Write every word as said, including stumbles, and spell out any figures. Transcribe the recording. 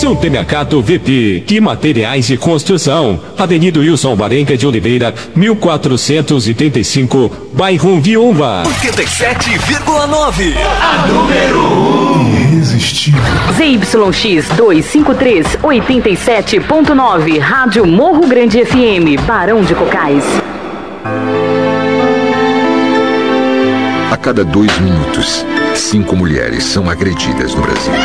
seu Temecato V P, que materiais de construção, Avenida Wilson Barenca de Oliveira, mil quatrocentos e trinta e cinco, bairro Viúva. oitenta e sete vírgula nove. A número um. Irresistível. Z Y X duzentos e cinquenta e três, oitenta e sete ponto nove, Rádio Morro Grande F M, Barão de Cocais. A cada dois minutos, cinco mulheres são agredidas no Brasil.